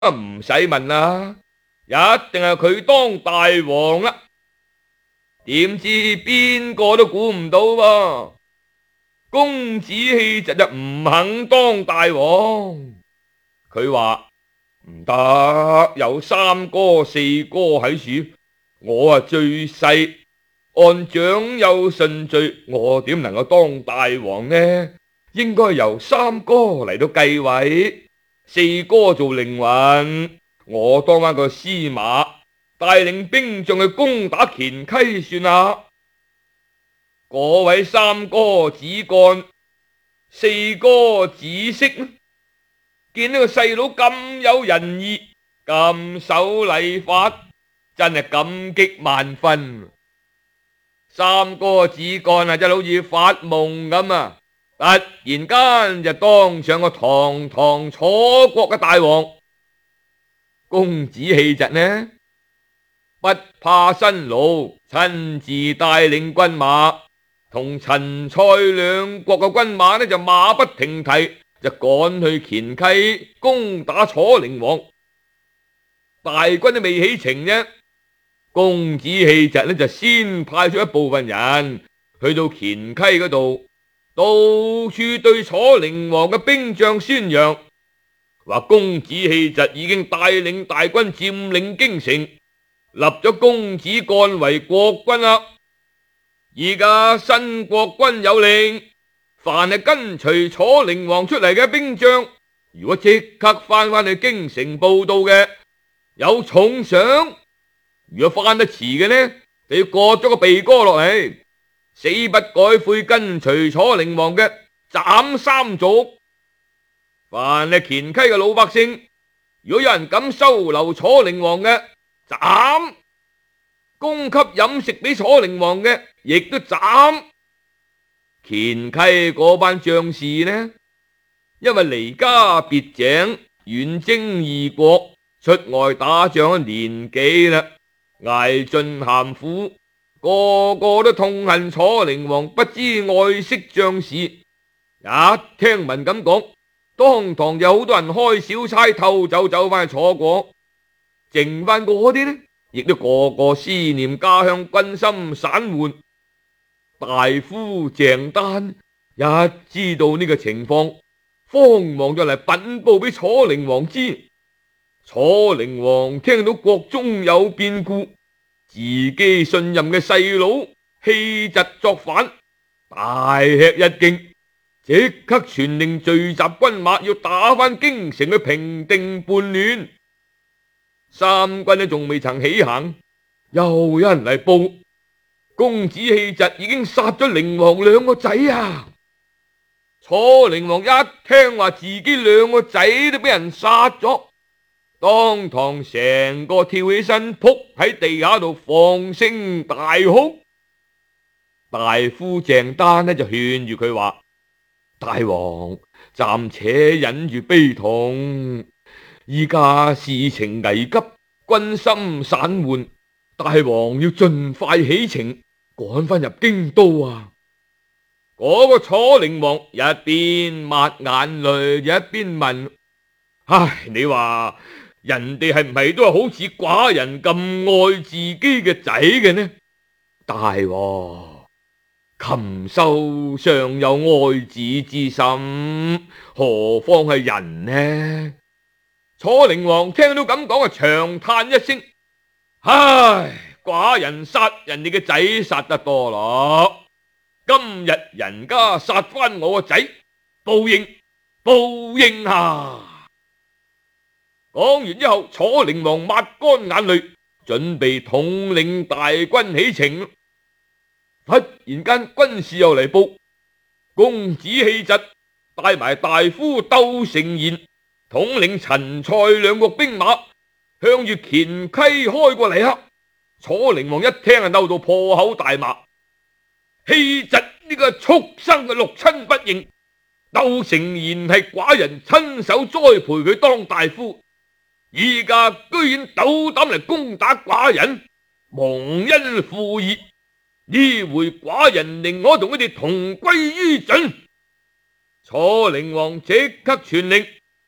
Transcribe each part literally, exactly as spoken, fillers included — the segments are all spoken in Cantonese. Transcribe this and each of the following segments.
唔使問啦，一定係佢當大王啦。點知邊個都估唔到噃，公子氣疾就唔肯當大王。佢話唔得，有三哥四哥喺處，我啊最細，按長幼順序，我點能夠當大王呢？應該由三哥嚟到繼位，四哥做靈魂，我當翻個司馬，帶領兵將去攻打乾溪算啦。嗰位三哥子幹，四哥子息，見呢個細佬咁有仁義，咁守禮法，真係感激萬分。三哥子幹啊，真係好似發夢咁啊！突然間就當上個堂堂楚國嘅大王。公子氣疾呢，不怕辛勞，親自帶領軍馬，同陳蔡兩國嘅軍馬呢就馬不停蹄，就趕去乾溪攻打楚靈王。大軍都未起程啫，公子氣疾呢就先派出一部分人去到乾溪嗰度，到處對楚靈王嘅兵將宣揚，話公子氣疾已經帶領大軍佔領京城，立咗公子幹為國君啦。而家新國君有令，凡係跟隨楚靈王出嚟嘅兵將，如果即刻翻返去京城報到嘅，有重賞；如果翻得遲嘅呢，就要割咗個鼻哥落嚟。死不改悔跟隨楚靈王嘅，斬三族。凡係乾溪嘅老百姓，如果有人敢收留楚靈王嘅，斬；供給飲食俾楚靈王嘅，亦都斬。乾溪嗰班將士呢，因為離家別井，遠征異國，出外打仗一年幾啦，挨盡鹹苦，個個都痛恨楚靈王不知愛惜將士。一聽聞咁講，當堂有好多人開小差偷走走翻去楚國，剩翻嗰啲呢，亦都個個思念家鄉，軍心散渙。大夫鄭丹一知道呢個情況，慌忙就嚟稟報俾楚靈王知。楚靈王聽到國中有變故，自己信任嘅細佬氣疾作反，大吃一驚，即刻傳令聚集軍馬，要打返京城去平定叛亂。三軍呢仲未曾起行，又有人嚟報，公子氣疾已經殺咗靈王兩個仔啊！楚靈王一聽話自己兩個仔都俾人殺咗，當堂成個跳起身，撲喺地下度放聲大哭。大夫鄭丹呢就勸住佢話：大王暫且忍住悲痛，依家事情危急，軍心散渙，大王要盡快起程，趕翻入京都啊！嗰個楚靈王一邊抹眼淚，一邊問：唉，你話人哋係唔係都係好似寡人咁愛自己嘅仔嘅呢？大王，禽獸尚有愛子之心，何況係人呢？楚靈王聽到咁講啊，長嘆一聲：唉，寡人殺人哋嘅仔殺得多咯，今日人家殺翻我個仔，報應報應啊！講完之後，楚靈王抹乾眼淚，準備統領大軍起程。忽然間軍士又嚟報，公子氣疾帶埋大夫竇成賢，統領陳蔡兩國兵馬向住乾溪開過嚟啊！楚靈王一聽啊，嬲到破口大罵：氣疾呢個畜生嘅六親不認，竇成賢係寡人親手栽培佢當大夫，依家居然斗膽嚟攻打寡人，忘恩負義，呢回寡人寧可同佢哋同歸於盡。楚靈王即刻傳令，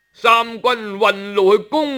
三軍運路去攻